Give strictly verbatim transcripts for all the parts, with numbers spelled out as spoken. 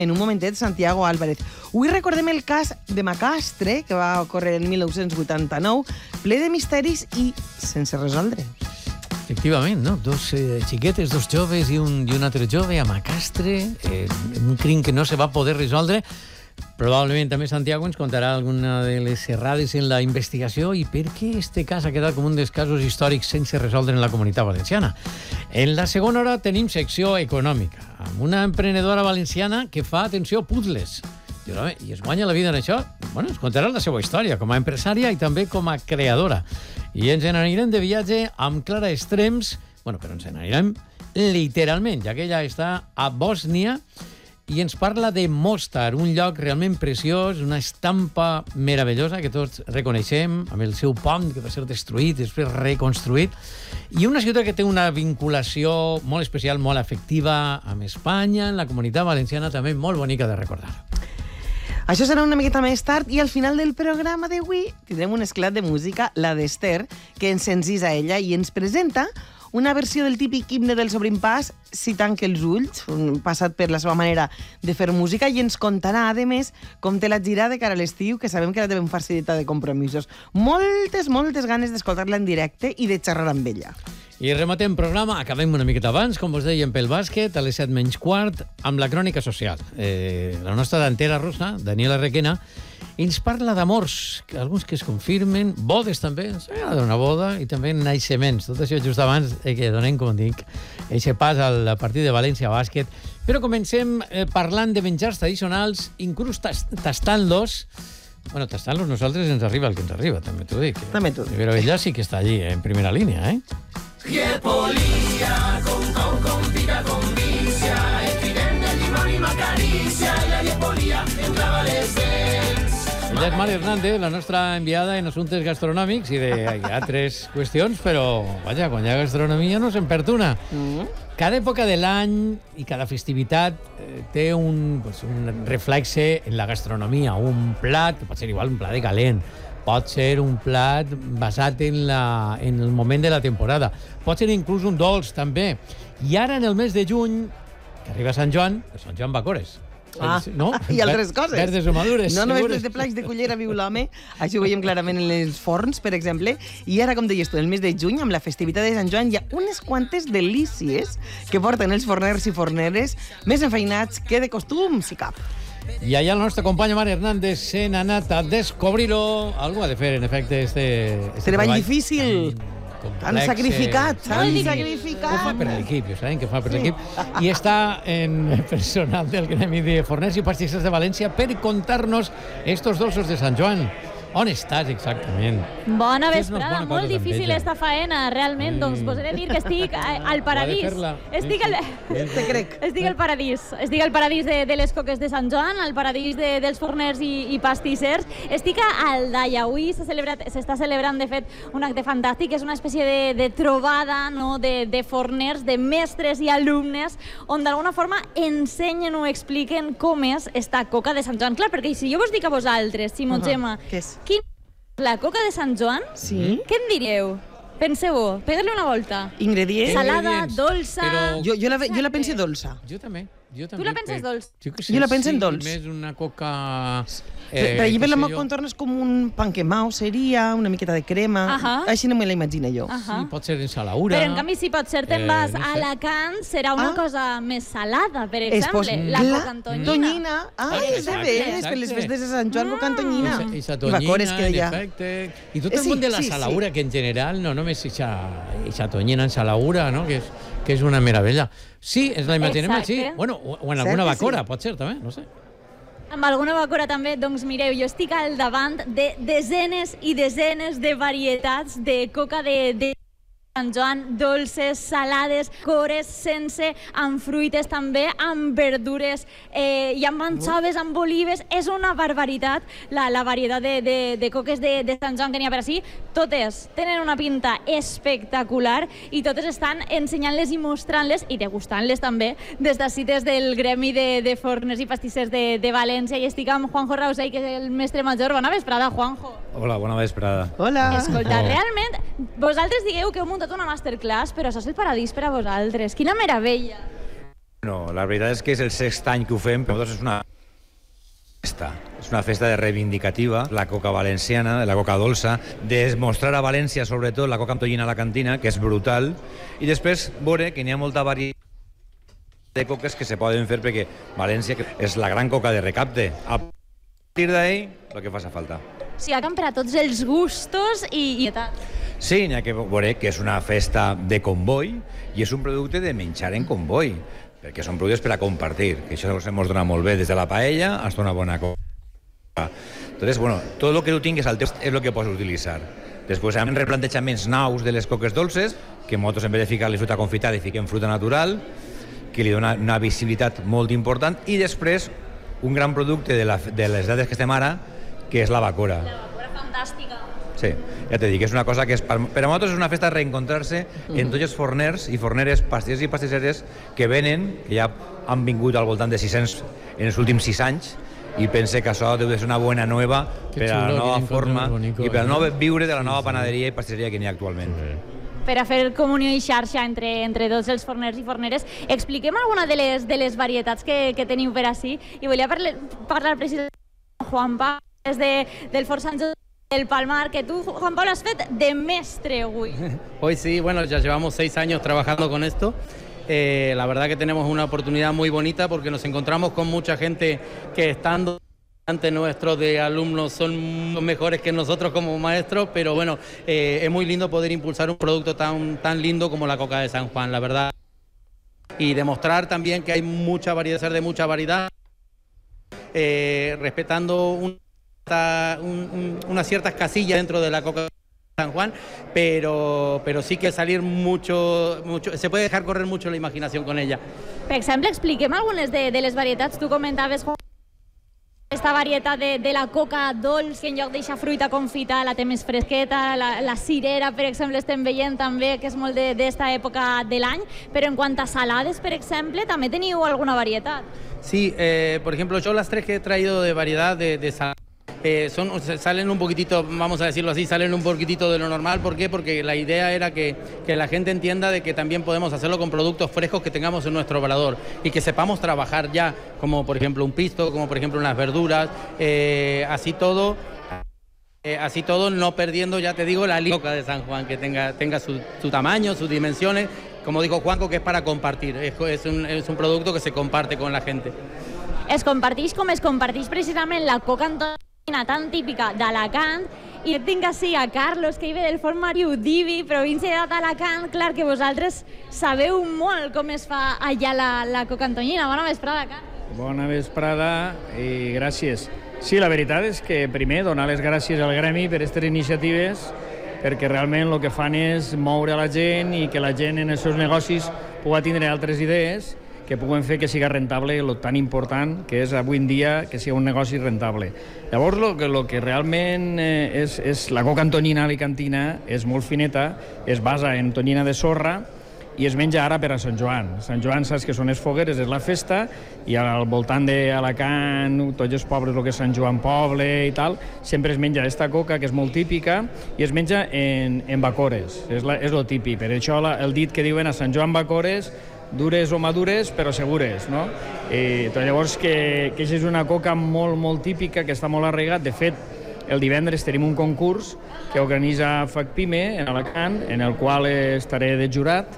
en un momentet, Santiago Álvarez. Avui recordem el cas de Macastre, que va ocórrer en mil nou-cents vuitanta-nou, ple de misteris i sense resoldre. Efectivament, no? Dos eh, xiquetes, dos joves i un, i un altre jove a Macastre, eh, un crim que no se va poder resoldre. Probablement també Santiago ens contarà alguna de les errades en la investigació i per què este cas ha quedat com un dels casos històrics sense resoldre en la Comunitat Valenciana. En la segona hora tenim secció econòmica, amb una emprenedora valenciana que fa, atenció, puzzles. I, home, i es guanya la vida en això. Bueno, ens contarà la seva història com a empresària i també com a creadora. I ens n'anirem de viatge amb Clara Estrems, bueno, però ens n'anirem literalment, ja que ella està a Bòsnia i ens parla de Mostar, un lloc realment preciós, una estampa meravellosa que tots reconeixem, amb el seu pont que va ser destruït i després reconstruït, i una ciutat que té una vinculació molt especial, molt afectiva amb Espanya, en la Comunitat Valenciana, també molt bonica de recordar. Això serà una miqueta més tard i al final del programa d'avui tindrem un esclat de música, la d'Ester, que ens encisa ella i ens presenta una versió del típic himne del Sobrimpàs, Si tanque els ulls, passat per la seva manera de fer música, i ens contarà, a més, com té la gira de cara a l'estiu, que sabem que la tenen facilitat de compromisos. Moltes, moltes ganes d'escoltar-la en directe i de xerrar amb ella. I rematem programa, acabem una miqueta abans, com us dèiem, pel bàsquet, a les set menys quart, amb la crònica social. Eh, la nostra dantera russa, Daniela Requena, ens parla d'amors, que alguns que es confirmen, bodes també, ens agrada una boda, i també naixements. Tot això just abans eh, que donem, com dic, eixe pas al partit de València Bàsquet. Però comencem eh, parlant de menjars tradicionals, inclús tastant-los. Bueno, tastant-los nosaltres ens arriba el que ens arriba, també t'ho dic. També t'ho dic. Però ella sí que està allí, eh, en primera línia, eh? Liepolicia, con con pica con vicia, el trident del limón y macaricia, y la liepolia entrava les dents. Ella és Mari Hernández, la nostra enviada en assumptes gastronòmics i de altres qüestions, però, vaja, quan hi ha gastronomia no se'n perd una. Mm. Cada època de l'any i cada festivitat eh, té un, pues, un reflexe en la gastronomia, un plat, que pot ser igual un plat de calent, pot ser un plat basat en, la, en el moment de la temporada, pot ser inclús un dolç, també. I ara, en el mes de juny, que arriba Sant Joan, Sant Joan Bacores. Ah, no? I altres coses. Verdes o madures. No només des de plats de cullera viu l'home, això ho veiem clarament en els forns, per exemple, i ara, com deies tu, en el mes de juny, amb la festivitat de Sant Joan, hi ha unes quantes delícies que porten els forners i forneres més enfeinats que de costum, si cap. I allà la nostra companya Mari Hernández se n'ha anat a descobrir-ho. Algú ha de fer, en efecte, este, este treball, treball difícil. Han sacrificat, han sacrificat. Ho fa per l'equip, ja sabem que fa per l'equip. I està en personal del Gremi de Forners i Pastissers de València per contar-nos estos dolços de Sant Joan. On estàs exactament? Bona vesprada, molt difícil esta faena, realment. Mm. Doncs vos he de dir que estic al paradís. Estic al... Te crec. Estic al paradís. Estic al paradís de, de les coques de Sant Joan, al paradís de, dels forners i, i pastissers. Estic a Aldaia. Avui s'està celebrant, de fet, un acte fantàstic. És una espècie de, de trobada, no?, de, de forners, de mestres i alumnes, on d'alguna forma ensenyen o expliquen com és esta coca de Sant Joan. Clar, perquè si jo vos dic a vosaltres, Simó, Gemma, què és? quin la coca de Sant Joan? Sí. Què en diríeu? Penseu-ho, pegueu-li una volta. Ingredients. Salada, dolça... Però... Jo, jo, la, jo la penso dolça. Jo també. Jo, també, Tu la penses dolç? Jo, que sé, Jo la penso en sí, dolç. Més una coca... Eh, per allí per la meva contorna és com un pan quemau, seria, una miqueta de crema. Uh -huh. Així no me la imagino jo. Uh -huh. Sí, pot ser en salaura. Però en canvi, si pot ser te'n Eh, vas no sé. a Alacant, serà una Ah. cosa més salada, per És exemple. pos... La Clar, coca amb tonyina. tonyina. Ah, és de Exacte, veres, per exacte. les festes de Sant Joan, coca amb tonyina. Esa, esa I tonyina, bacores que en deia. efecte. I tot Eh, el sí, món de la sí, salaura, sí. que en general no només esa, esa tonyina en salaura, no? que, és, que és una meravella. Sí, ens la imaginem Exacte. així. Bueno, o, o en Cert alguna que bacora, sí. pot ser, també, no sé. Amb alguna bacora també, doncs mireu, jo estic al davant de desenes i desenes de varietats de coca de... de... Sant Joan, dolces, salades, cores sense, amb fruites també, amb verdures, eh, i amb anxoves, amb olives. És una barbaritat la, la varietat de, de, de coques de, de Sant Joan que n'hi ha per així. Totes tenen una pinta espectacular i totes estan ensenyant-les i mostrant-les i degustant-les també des d'ací, des del Gremi de, de Forners i Pastissers de, de València. I estic amb Juanjo Rausell, que és el mestre major. Bona vesprada, Juanjo. Hola, bona vesprada. Hola. Escolta, Oh. realment, vosaltres digueu que heu muntat una masterclass, però això és el paradís per a vosaltres. Quina meravella! No, la veritat és que és el sext any que ho fem, però nosaltres és una festa. És una festa de reivindicativa, la coca valenciana, la coca dolça, de mostrar a València, sobretot, la coca amb tonyina a la cantina, que és brutal, i després veure que n'hi ha molta varietat de coques que se poden fer perquè València és la gran coca de recapte. A partir d'ahí, el que faci falta. O sigui, per a tots els gustos i... i... Sí, n'hi ha que veure que és una festa de comboi i és un producte de menjar en comboi, perquè són productes per a compartir, que això ens dona molt bé des de la paella hasta una bona coca. Entonces, bueno, tot el que tu tingues al teu és el que pots utilitzar. Després hi ha replantejaments nous de les coques dolces, que nosaltres en vez de ficar-li fruta confitada i fiquem fruta natural, que li dona una visibilitat molt important, i després un gran producte de, la, de les dates que estem ara, que és la bacora. La bacora fantàstica. Sí, ja t'he dit, és una cosa que és, per, per a nosaltres és una festa de reencontrar-se mm. en tots els forners i forneres, pastissers i pastisseres que venen, que ja han vingut al voltant de sis-cents en els últims sis anys, i pense que això deu ser una bona nova per a la nova forma i per al nou viure de la nova panaderia i pastisseria que n'hi ha actualment. Per a fer comunió i xarxa entre, entre tots els forners i forneres. Expliquem alguna de les, de les varietats que, que teniu per ací, i volia parlar, parlar precisament amb Juan Pau, des de, del Fort Sant Josep del Palmar, que tú, Juan Pablo, has fet de mestre hoy. Hoy sí, bueno, ya llevamos seis años trabajando con esto. Eh, la verdad que tenemos una oportunidad muy bonita porque nos encontramos con mucha gente que estando ante nuestros de alumnos son mejores que nosotros como maestros, pero bueno, eh, es muy lindo poder impulsar un producto tan, tan lindo como la coca de San Juan, la verdad. Y demostrar también que hay mucha variedad, ser de mucha variedad, eh, respetando un, un, un, unas ciertas casillas dentro de la coca de San Juan, pero, pero sí que salir mucho, mucho, se puede dejar correr mucho la imaginación con ella. Per exemple, expliquem algunes de, de les varietats. Tu comentaves, Juan, esta varietat de, de la coca dolç, que en lloc d'eixa fruita confita la té més fresqueta, la, la cirera, per exemple, estem veient també, que és molt d'esta època de l'any, però en quant a salades, per exemple, també teniu alguna varietat. Sí, eh, por ejemplo, yo las tres que he traído de variedad de, de salada, Eh, son, salen un poquitito, vamos a decirlo así, salen un poquitito de lo normal. ¿Por qué? Porque la idea era que, que la gente entienda de que también podemos hacerlo con productos frescos que tengamos en nuestro obrador y que sepamos trabajar ya, como por ejemplo un pisto, como por ejemplo unas verduras, eh, así todo, eh, así todo no perdiendo, ya te digo, la coca de San Juan, que tenga, tenga su, su tamaño, sus dimensiones, como dijo Juanco, que es para compartir, es, es, un, es un producto que se comparte con la gente. Es compartix com es compartix precisament la coca Antonina tan típica d'Alacant, i tinc així a Carlos, que hi ve del Fort Mariu d'Ibi, província d'Alacant. Clar que vosaltres sabeu molt com es fa allà la, la coca Antonina. Bona vesprada, Carlos. Bona vesprada i gràcies. Sí, la veritat és que primer donar les gràcies al Gremi per aquestes iniciatives, perquè realment el que fan és moure a la gent i que la gent en els seus negocis pugui tindre altres idees que puguen fer que siga rentable el tan important que és avui en dia que sigui un negoci rentable. Llavors, el que, lo que realment eh, és, és la coca Antonina alicantina és molt fineta, es basa en tonyina de sorra i es menja ara per a Sant Joan. Sant Joan, saps que són les fogueres, és la festa, i al voltant d'Alacant, tots els pobles, el que és Sant Joan Poble i tal, sempre es menja aquesta coca, que és molt típica, i es menja en, en bacores, és, la, és lo típic. Per això la, el dit que diuen a Sant Joan bacores, dures o madures, però segures, no? I, llavors, que, que és una coca molt, molt típica, que està molt arraigat. De fet, el divendres tenim un concurs que organitza FACPIME en Alacant, en el qual estaré de jurat,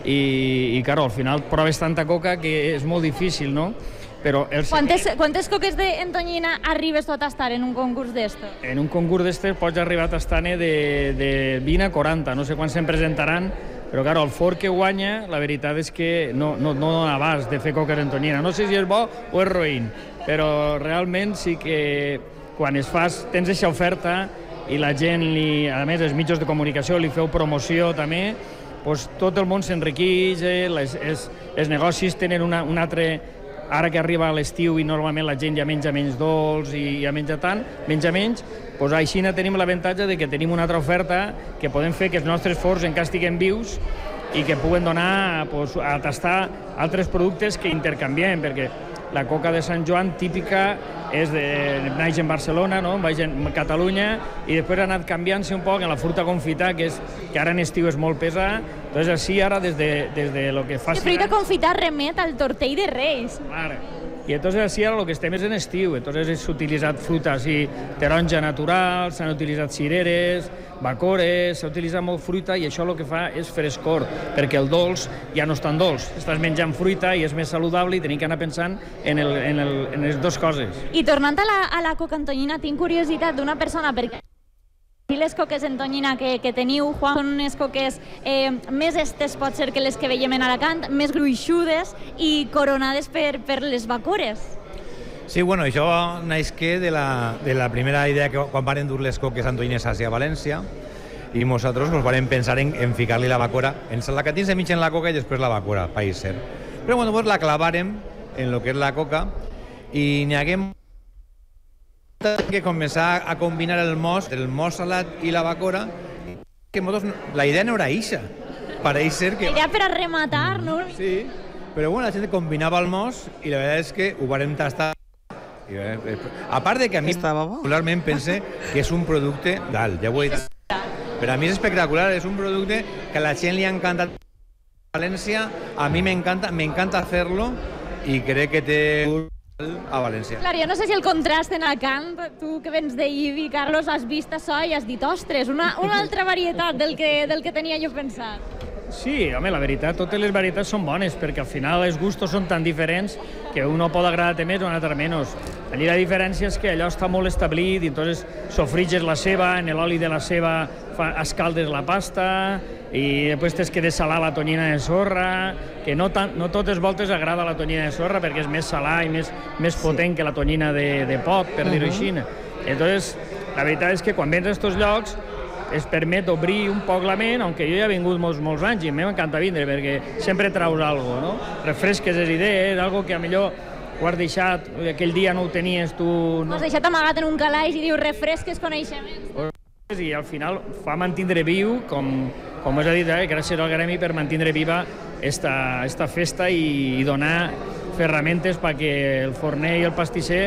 i, i claro, al final proves tanta coca que és molt difícil, no? Però el... Quantes, quantes coques d'Antonina arribes tot a estar en un concurs d'estos? En un concurs d'estos pots arribar a estar de, de vint a quaranta, no sé quan se'n presentaran, però claro, el fort que guanya, la veritat és que no, no, no dona abast de fer coca d'Antonina. No sé si és bo o és roïn, però realment sí que quan es fas, tens aquesta oferta i la gent, li, a més, els mitjans de comunicació li feu promoció també, doncs tot el món s'enriqueix, els, els, els negocis tenen una, un altre... Ara que arriba l'estiu i normalment la gent ja menja menys dolç i ja menja tant, menja menys, doncs així tenim l'avantatge de que tenim una altra oferta que podem fer que els nostres forns encara estiguen vius i que puguen donar doncs, a tastar altres productes que intercanviem, perquè la coca de Sant Joan típica és de, naix en Barcelona, no? Vaig en Catalunya, i després ha anat canviant-se un poc en la fruita confità, que, és, que ara en estiu és molt pesada. Entonces, així ara, des de, des de lo que fa... La fruita confità remet al tortell de Reis. Claro. I entonces així ara el que estem és en estiu, entonces s'ha utilitzat fruta així, taronja natural, s'han utilitzat cireres, bacores, s'ha utilitzat molt fruita i això el que fa és frescor, perquè el dolç ja no és tan dolç. Estàs menjant fruita i és més saludable i tenim que anar pensant en, el, en, el, en les dues coses. I tornant a la, a la coca antonyina, tinc curiositat d'una persona, perquè les coques antonyina que, que teniu, Juan, són unes coques eh, més estes, pot ser, que les que veiem en Alacant, més gruixudes i coronades per, per les bacores. Sí, bueno, això naixqué de la, de la primera idea que quan van dur les coques antonyines hacia València, i nosaltres nos vam pensar en, en ficar-li la bacora, en la que tens mig en la coca i després la bacora, país ser. Però bueno, pues la clavarem en lo que és la coca i n'hi haguem que començar a combinar el mos, el mos salat i la bacora, que nosaltres, la idea no era ixa. Pareix ser que... La idea per a rematar, no? Sí, però bueno, la gent combinava el mos i la veritat és que ho vam tastar. I, eh, a part de que a mi particularment pense que és un producte dalt, ja ho he dit. Per a mi és espectacular, és un producte que a la gent li ha encantat a València, a mi m'encanta, m'encanta fer-lo i crec que té a València. Clar, jo no sé si el contrast en Alacant, tu que vens d'Ibi, Carlos, has vist això i has dit, ostres, una, una altra varietat del que, del que tenia jo pensat. Sí, home, la veritat, totes les varietats són bones, perquè al final els gustos són tan diferents que uno pot agradar-te més o un altre menys. Allí la diferència és que allò està molt establit i entonces sofriges la ceba, en l'oli de la ceba fa, escaldes la pasta i després tens que dessalar la tonyina de sorra, que no, tan, no totes voltes agrada la tonyina de sorra perquè és més salà i més, més potent que la tonyina de, de pot, per dir-ho així. Entonces, la veritat és que quan vens a aquests llocs es permet obrir un poc la ment, aunque jo ja he vingut molts, molts anys i a mi m'encanta vindre perquè sempre traus alguna cosa, no? Refresques les idees, algo que a millor ho has deixat, aquell dia no ho tenies tu... No? Ho has deixat amagat en un calaix i dius refresques coneixements. I al final fa mantindre viu, com, com us he dit, eh, gràcies al gremi per mantindre viva esta, esta festa i, i donar ferramentes perquè el forner i el pastisser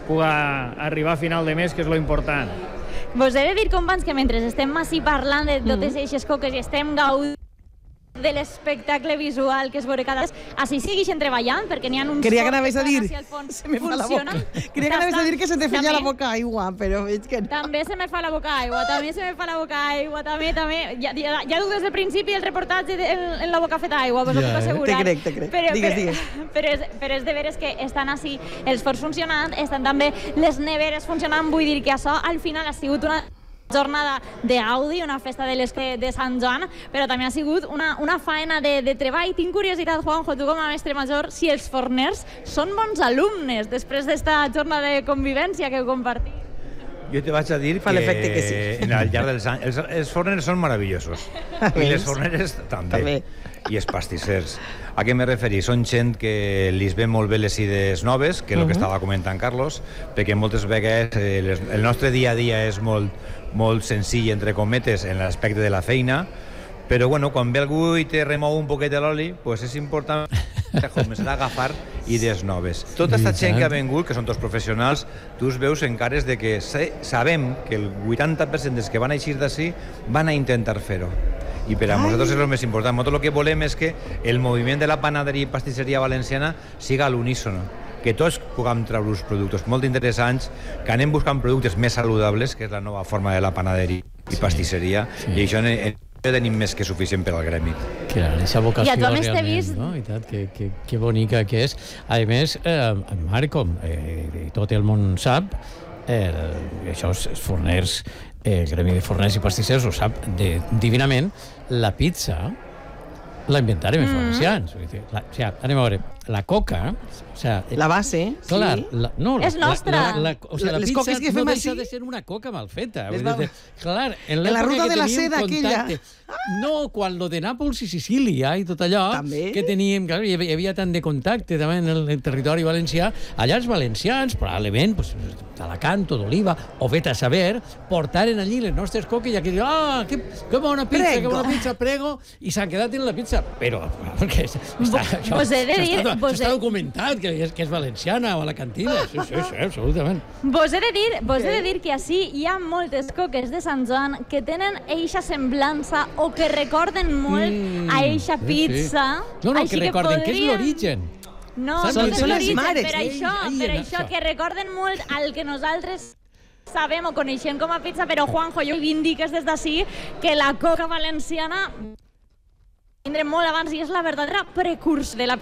puga arribar a final de mes, que és lo important. Vos he de dir, companys, que mentre estem així parlant de totes aquestes coques i estem gaudint de l'espectacle visual que es veurà cada vegada, així segueixen treballant, perquè n'hi ha uns... Quería que anaves a dir, se me fa la boca. Quería que anaves a dir que se te feia la boca aigua, però veig que no. També se me fa la boca aigua, també se me fa la boca aigua, també, també. Ja, ja, ja du des del principi el reportatge de, en, en la boca feta aigua, vos ho puc assegurar. Te crec, te crec. Però, digues, però, digues. Però és, però és de veres que estan així els forns funcionant, estan també les neveres funcionant, vull dir que això al final ha sigut una jornada d'Audi, una festa de, les, de Sant Joan, però també ha sigut una, una faena de, de treball. Tinc curiositat, Juanjo, tu com a mestre major, si els forners són bons alumnes després d'esta jornada de convivència que heu compartit. Jo te vaig a dir Fa l'efecte que, que sí. al llarg dels anys els, els forners són meravellosos i les forneres també, també. I els pastissers. A què me referís? Són gent que li ve molt bé les idees noves, que és el uh -huh. que estava comentant Carlos, perquè moltes vegades eh, les, el nostre dia a dia és molt, molt senzill, entre cometes, en l'aspecte de la feina, però bueno, quan ve algú i te remou un poquet de l'oli, pues és important començar a agafar idees noves. Tota aquesta gent que ha vingut, que són tots professionals, tu us veus en cares de que sabem que el vuitanta per cent dels que van a eixir d'ací van a intentar fer-ho. I per a nosaltres és el més important. Nosaltres el que volem és que el moviment de la panaderia i pastisseria valenciana siga a l'unísono, que tots puguem treure uns productes molt interessants, que anem buscant productes més saludables, que és la nova forma de la panaderia i pastisseria, sí, sí. I això en, tenim més que suficient per al gremi. Clar, aquesta vocació I realment, vist... no? I tant, que, que, que bonica que és. A més, eh, Marc, com eh, tot el món sap, eh, això és forners, el gremi de forners i pastissers ho sap de, divinament, la pizza la inventaren els mm. valencians. La, o sigui, anem a veure, la coca... O sigui, la base, clar, sí. La, no, és la, nostra. La, la, o sigui, la les pizza coques que no fem deixa així? de ser una coca mal feta. Les Vull dir, clar, en la ruta de la seda contacte, aquella. No, quan lo de Nàpols i Sicília i tot allò, també? Que teníem, clar, hi havia tant de contacte també en el, el territori valencià, allà els valencians, probablement, pues, d'Alacant o d'Oliva, o vet a saber, portaren allí les nostres coques i aquí diuen, ah, que, que bona pizza, prego. que bona pizza, prego, i s'han quedat en la pizza. Però, perquè està, això, Vos he de dir, això vos està he- documentat, que és, que és valenciana o alacantina. Sí, sí, sí, absolutament. Vos he de dir, vos he de dir que així hi ha moltes coques de Sant Joan que tenen eixa semblança o que recorden molt Mm, a eixa sí, pizza. sí. No, no, Així que recorden, que és podríem- l'origen. No, Saps? no Són és les l'origen, mares. per Ei, això, ei, per en això, això. que recorden molt al que nosaltres sabem o coneixem com a pizza, però Juanjo, jo vindiques des d'ací que la coca valenciana tindrem molt abans i és la verdadera precursor de la